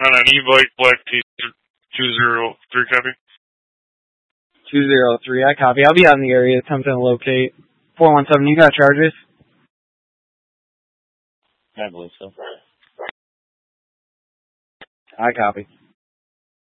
On an e-bike, black T203 copy. 203, I copy. I'll be out in the area attempting to locate. 417, you got charges? I believe so. I copy.